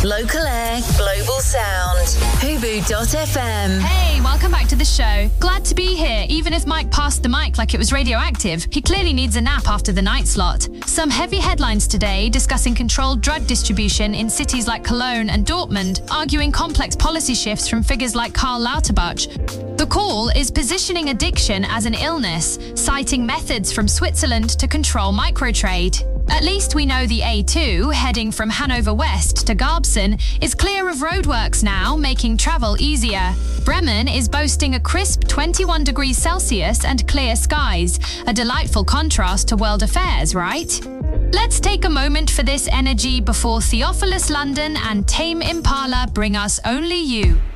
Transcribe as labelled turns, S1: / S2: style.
S1: Local air, global sound. Hubu.fm.
S2: Hey, welcome back to the show. Glad to be here, even if Mike passed the mic like it was radioactive. He clearly needs a nap after the night slot. Some heavy headlines today discussing controlled drug distribution in cities like Cologne and Dortmund, arguing complex policy shifts from figures like Karl Lauterbach. The Call is positioning addiction as an illness, citing methods from Switzerland to control microtrade. At least we know the A2, heading from Hanover West to Garbsen, is clear of roadworks now, making travel easier. Bremen is boasting a crisp 21 degrees Celsius and clear skies, a delightful contrast to world affairs, right? Let's take a moment for this energy before Theophilus London and Tame Impala bring us Only You.